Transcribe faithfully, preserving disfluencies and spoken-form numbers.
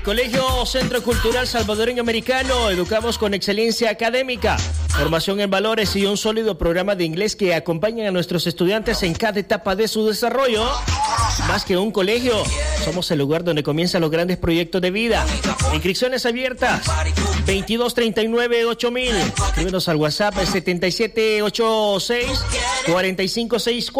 Colegio Centro Cultural Salvadoreño Americano, educamos con excelencia académica, formación en valores y un sólido programa de inglés que acompañan a nuestros estudiantes en cada etapa de su desarrollo. Más que un colegio, somos el lugar donde comienzan los grandes proyectos de vida. Inscripciones abiertas, veintidós treinta y nueve ocho mil. Escríbenos al WhatsApp setenta y siete ochenta y seis cuarenta y cinco sesenta y cuatro.